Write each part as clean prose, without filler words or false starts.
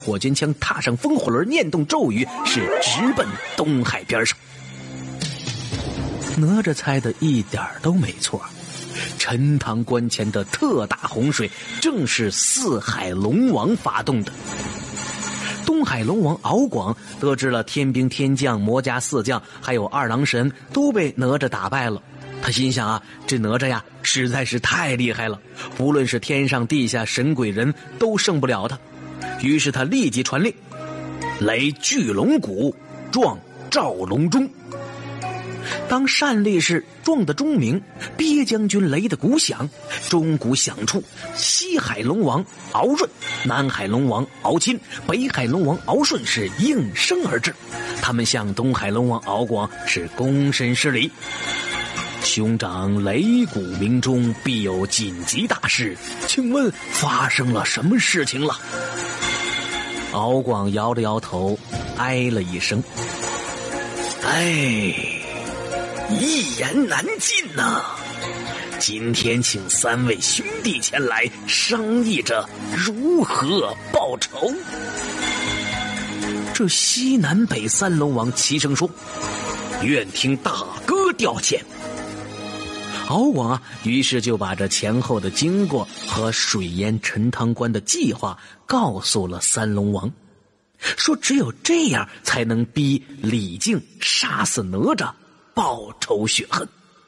火尖枪踏上风火轮，念动咒语，是直奔东海边上。哪吒猜的一点都没错，陈塘关前的特大洪水正是四海龙王发动的。东海龙王敖广得知了天兵天将、魔家四将还有二郎神都被哪吒打败了，他心想啊，这哪吒呀实在是太厉害了，不论是天上地下神鬼人都胜不了他。于是他立即传令，擂巨龙鼓，撞赵龙钟。当单力士撞的钟鸣，鳖将军擂的鼓响，钟鼓响处，西海龙王敖润、南海龙王敖钦、北海龙王敖顺是应声而至，他们向东海龙王敖广是躬身施礼。兄长擂鼓鸣钟，必有紧急大事，请问发生了什么事情了？敖广摇了摇头，哀了一声，一言难尽呐。今天请3位兄弟前来商议着如何报仇。这西南北3龙王齐声说，愿听大哥调遣。敖广啊，于是就把这前后的经过和水淹陈塘关的计划告诉了3龙王，说只有这样才能逼李靖杀死哪吒，报仇雪恨。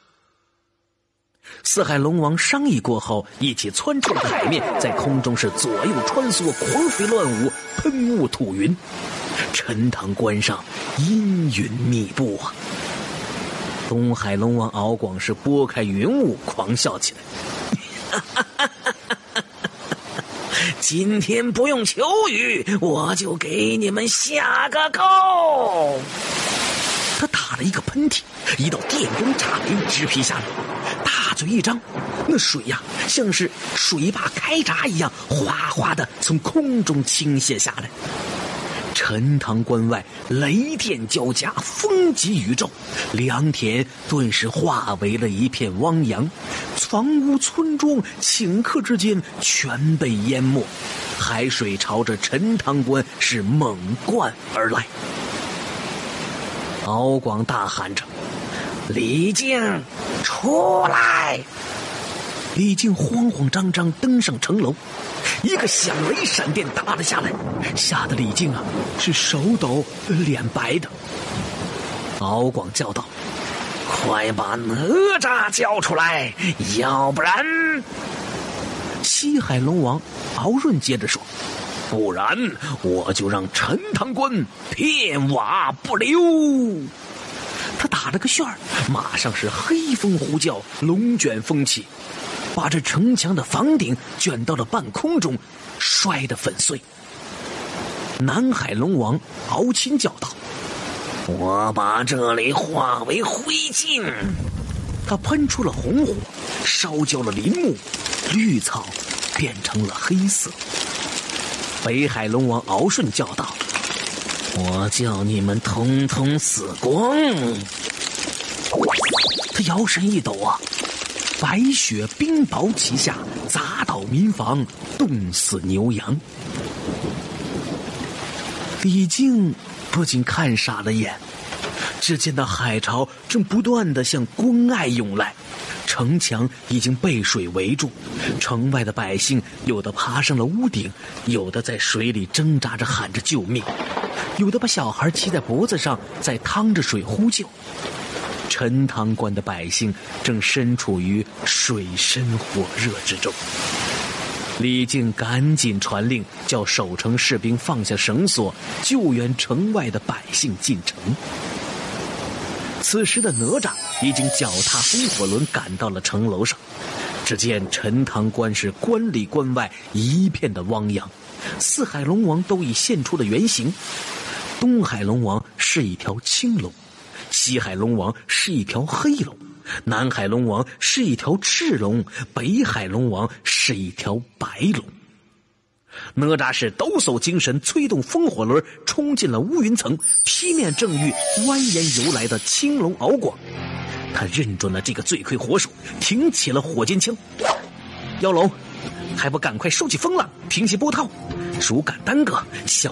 四海龙王商议过后，一起窜出了海面，在空中是左右穿梭，狂飞乱舞，喷雾吐云。陈塘关上阴云密布啊。东海龙王敖广是拨开云雾狂笑起来，今天不用求雨，我就给你们下个扣。他打了一个喷嚏，一道电光炸雷直劈下来，大嘴一张，那水呀像是水坝开闸一样，哗哗的从空中倾泻下来。陈塘关外雷电交加，风急雨骤，良田顿时化为了一片汪洋，房屋村庄顷刻之间全被淹没，海水朝着陈塘关是猛灌而来。敖广大喊着，李靖出来！李靖慌慌张张登上城楼，一个响雷闪电打了下来，吓得李靖啊是手抖脸白的。敖广叫道，快把哪吒交出来，要不然……西海龙王敖润接着说，不然我就让陈塘关片瓦不留。他打了个旋儿，马上是黑风呼啸，龙卷风起，把这城墙的房顶卷到了半空中，摔得粉碎。南海龙王敖钦叫道，我把这里化为灰烬。他喷出了红火，烧焦了林木，绿草变成了黑色。北海龙王敖顺叫道，我叫你们通通死光。他摇身一抖啊，白雪冰雹齐下，砸倒民房，冻死牛羊。李靖不仅看傻了眼，只见那海潮正不断地向关隘涌来，城墙已经被水围住，城外的百姓有的爬上了屋顶，有的在水里挣扎着喊着救命，有的把小孩骑在脖子上在趟着水呼救。陈塘关的百姓正身处于水深火热之中。李靖赶紧传令，叫守城士兵放下绳索，救援城外的百姓进城。此时的哪吒已经脚踏风火轮赶到了城楼上，只见陈塘关是关里关外一片的汪洋，四海龙王都已现出了原形。东海龙王是一条青龙，西海龙王是一条黑龙，南海龙王是一条赤龙，北海龙王是一条白龙。哪吒是抖擞精神，催动风火轮冲进了乌云层，劈面正遇蜿蜒游来的青龙敖广。他认准了这个罪魁祸首，挺起了火尖枪。妖龙，还不赶快收起风浪，平息波涛，如敢耽搁，小